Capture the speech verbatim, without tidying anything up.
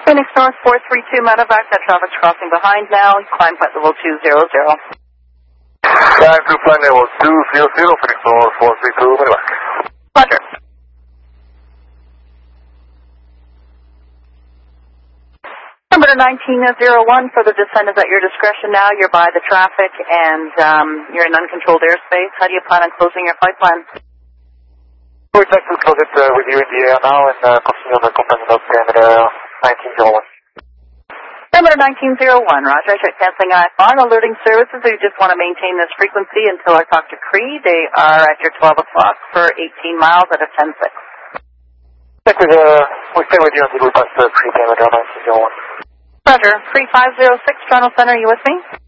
Phoenix North four three two medevac, that traffic's crossing behind now, climb flight level two zero zero. Climb to flight level two zero zero, Phoenix North four three two medevac. Roger. Number nineteen oh one, for the descent is at your discretion now. You're by the traffic and um, you're in uncontrolled airspace. How do you plan on closing your flight plan? We'd like to close it uh, with you in the air now and uh, continue on the company note parameter nineteen oh one. Number nineteen oh one, Roger. I check canceling I F R and alerting services. So you just want to maintain this frequency until I talk to Cree. They are at your twelve o'clock for eighteen miles at a ten six. Check with, uh, we'll stay with you until we pass the Cree parameter nineteen oh one. Roger. three five zero six, Toronto Center, are you with me?